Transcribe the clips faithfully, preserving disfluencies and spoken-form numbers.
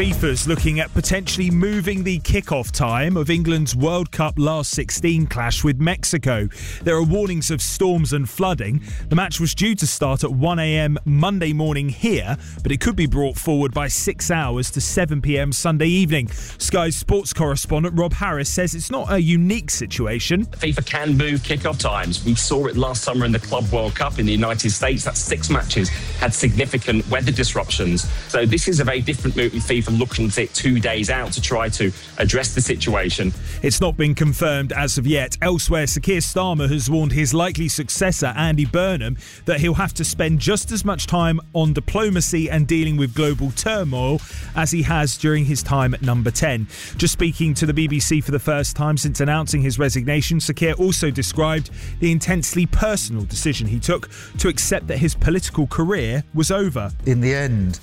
FIFA's looking at potentially moving the kick-off time of England's World Cup last sixteen clash with Mexico. There are warnings of storms and flooding. The match was due to start at one a.m. Monday morning here, but it could be brought forward by six hours to seven p.m. Sunday evening. Sky's sports correspondent Rob Harris says it's not a unique situation. FIFA can move kick-off times. We saw it last summer in the Club World Cup in the United States. That's six matches had significant weather disruptions. So this is a very different move with FIFA looking at it two days out to try to address the situation. It's not been confirmed as of yet. Elsewhere, Sir Keir Starmer has warned his likely successor, Andy Burnham, that he'll have to spend just as much time on diplomacy and dealing with global turmoil as he has during his time at number ten. Just speaking to the B B C for the first time since announcing his resignation, Sir Keir also described the intensely personal decision he took to accept that his political career was over. In the end,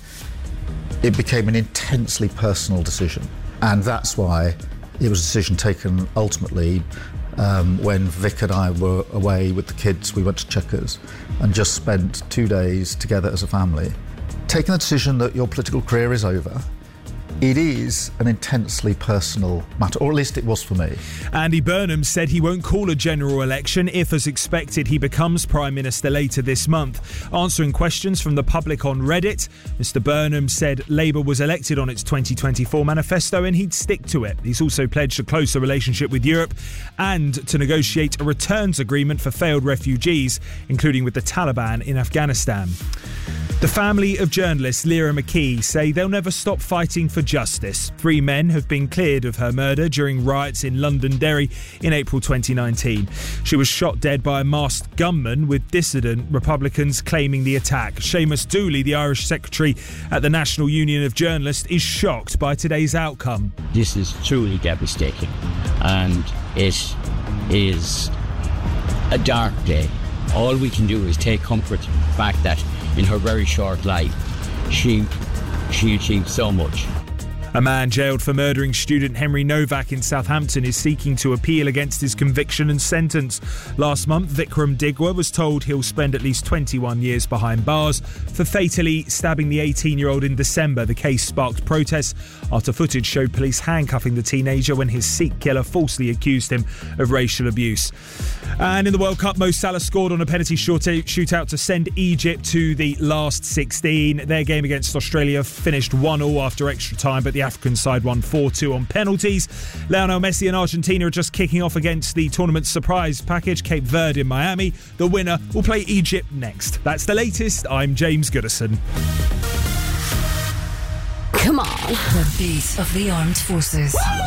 it became an intensely personal decision, and that's why it was a decision taken ultimately um, when Vic and I were away with the kids. We went to Chequers and just spent two days together as a family. Taking the decision that your political career is over, it is an intensely personal matter, or at least it was for me. Andy Burnham said he won't call a general election if, as expected, he becomes Prime Minister later this month. Answering questions from the public on Reddit, Mr Burnham said Labour was elected on its twenty twenty-four manifesto and he'd stick to it. He's also pledged a closer relationship with Europe and to negotiate a returns agreement for failed refugees, including with the Taliban in Afghanistan. The family of journalist Lyra McKee say they'll never stop fighting for justice. Three men have been cleared of her murder during riots in Londonderry in April twenty nineteen. She was shot dead by a masked gunman, with dissident Republicans claiming the attack. Seamus Dooley, the Irish secretary at the National Union of Journalists, is shocked by today's outcome. This is truly devastating, and it is a dark day. All we can do is take comfort in the fact that in her very short life, she she achieved so much. A man jailed for murdering student Henry Novak in Southampton is seeking to appeal against his conviction and sentence. Last month, Vikram Digwa was told he'll spend at least twenty-one years behind bars for fatally stabbing the eighteen-year-old in December. The case sparked protests after footage showed police handcuffing the teenager when his Sikh killer falsely accused him of racial abuse. And in the World Cup, Mo Salah scored on a penalty shootout to send Egypt to the last sixteen. Their game against Australia finished one all after extra time, but the African side won four two on penalties. Lionel Messi and Argentina are just kicking off against the tournament's surprise package, Cape Verde in Miami. The winner will play Egypt next. That's the latest. I'm James Goodison. Come on. The beat of the armed forces.